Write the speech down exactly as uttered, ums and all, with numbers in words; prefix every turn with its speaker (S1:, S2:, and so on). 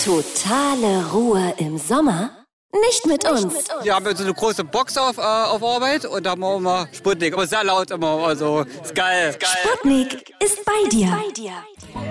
S1: Totale Ruhe im Sommer? Nicht mit uns.
S2: Wir haben so eine große Box auf, äh, auf Arbeit und da haben wir immer Sputnik. Aber sehr laut immer. Also ist geil. Ist geil.
S1: Sputnik ist bei dir.